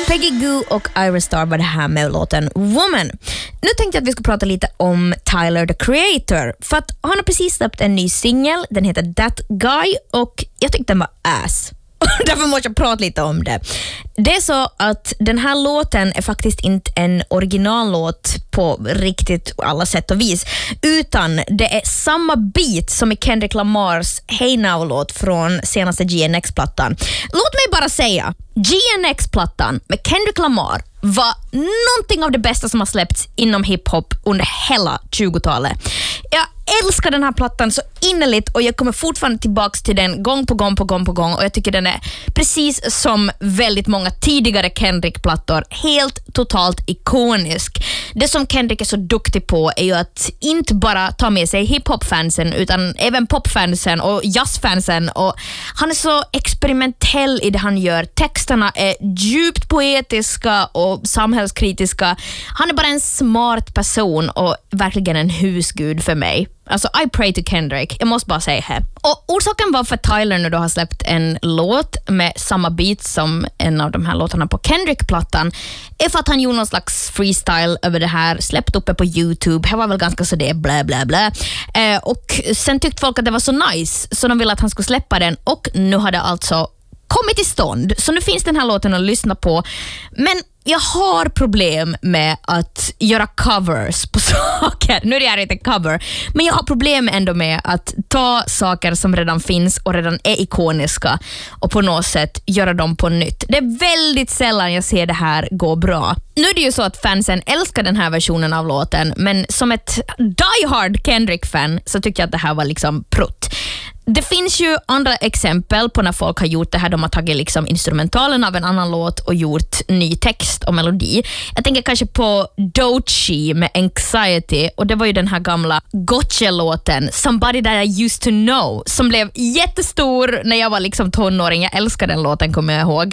Peggy Gou och Ira Star var det här med låten Woman. Nu tänkte jag att vi ska prata lite om Tyler, the Creator. För att han har precis släppt en ny singel. Den heter That Guy och jag tyckte den var ass. Därför måste jag prata lite om det. Det är så att den här låten är faktiskt inte en originallåt på riktigt alla sätt och vis, utan det är samma beat som i Kendrick Lamars Hey Now-låt från senaste GNX-plattan. Låt mig bara säga, GNX-plattan med Kendrick Lamar var någonting av det bästa som har släppts inom hiphop under hela 20-talet. Jag älskar den här plattan så innerligt och jag kommer fortfarande tillbaks till den gång på gång och jag tycker den är precis som väldigt många tidigare Kendrick-plattor helt totalt ikonisk. Det som Kendrick är så duktig på är ju att inte bara ta med sig hiphop-fansen utan även popfansen och jazzfansen, och han är så experimentell i det han gör. Texterna är djupt poetiska och samhällskritiska. Han är bara en smart person och verkligen en husgud för mig. Alltså, I pray to Kendrick. Jag måste bara säga här. Och orsaken var för Tyler nu då har släppt en låt med samma beat som en av de här låtarna på Kendrick-plattan är för att han gjorde någon slags freestyle över det här, släppt uppe på YouTube. Det var väl ganska så det blä blä blä. Och sen tyckte folk att det var så nice så de ville att han skulle släppa den, och nu har det alltså kommit till stånd. Så nu finns den här låten att lyssna på. Men jag har problem med att göra covers på saker. Nu är det här inte en cover, men jag har problem ändå med att ta saker som redan finns och redan är ikoniska och på något sätt göra dem på nytt. Det är väldigt sällan jag ser det här gå bra. Nu är det ju så att fansen älskar den här versionen av låten, men som ett die-hard Kendrick-fan så tycker jag att det här var liksom prutt. Det finns ju andra exempel på när folk har gjort det här. De har tagit liksom instrumentalen av en annan låt och gjort ny text och melodi. Jag tänker kanske på Doechii med Anxiety, och det var ju den här gamla Gotcha-låten Somebody That I Used To Know som blev jättestor när jag var liksom tonåring. Jag älskar den låten, kommer jag ihåg.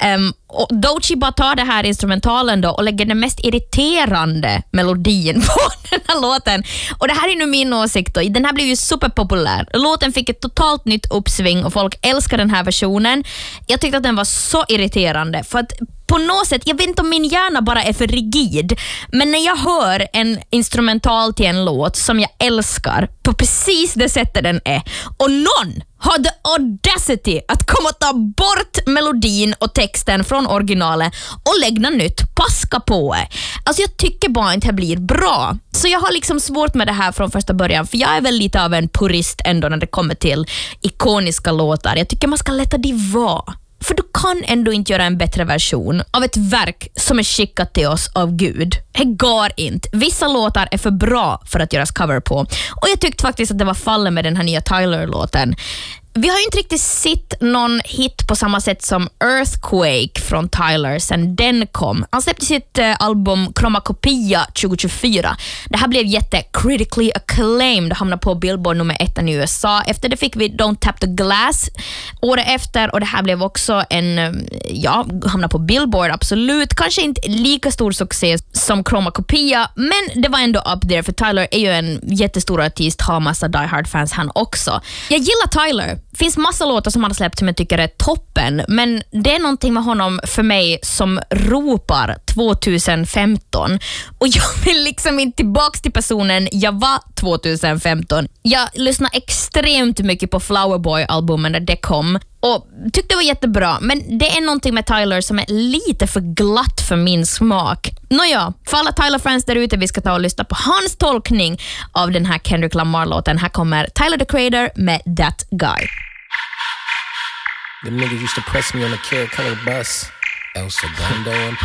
Och Doechii bara tar det här instrumentalen då och lägger den mest irriterande melodin på den här låten. Och det här är nu min åsikt då. Den här blev ju superpopulär. Låten fick ett totalt nytt uppsving och folk älskar den här versionen. Jag tyckte att den var så irriterande för att på något sätt, jag vet inte om min hjärna bara är för rigid, men när jag hör en instrumental till en låt som jag älskar på precis det sättet den är, och någon har the audacity att komma och ta bort melodin och texten från originalet och lägga nytt paska på det. Alltså jag tycker bara inte det blir bra. Så jag har liksom svårt med det här från första början, för jag är väl lite av en purist ändå när det kommer till ikoniska låtar. Jag tycker man ska låta det vara. För du kan ändå inte göra en bättre version av ett verk som är skickat till oss av Gud. Det går inte. Vissa låtar är för bra för att göras cover på. Och jag tyckte faktiskt att det var fallet med den här nya Tyler-låten. Vi har ju inte riktigt sett någon hit på samma sätt som Earthquake från Tyler sen den kom. Han släppte sitt album Chromacopia 2024. Det här blev critically acclaimed och hamnade på Billboard nummer 1 i USA. Efter det fick vi Don't Tap the Glass året efter, och det här blev också hamnade på Billboard, absolut. Kanske inte lika stor succé som Chromacopia, men det var ändå up there, för Tyler är ju en jättestor artist, har massa diehard fans han också. Jag gillar Tyler. Finns massa låtar som han har släppt som jag tycker är toppen, men det är någonting med honom för mig som ropar 2015, och jag vill liksom inte tillbaks till personen jag var 2015. Jag lyssnade extremt mycket på Flower Boy-albumen när det kom och tyckte det var jättebra, men det är någonting med Tyler som är lite för glatt för min smak. Nåja, för alla Tyler-fans där ute, vi ska ta och lyssna på hans tolkning av den här Kendrick Lamar-låten. Här kommer Tyler, the Creator med That Guy. The niggas used to press me on the Carrot Color bus. El Segundo and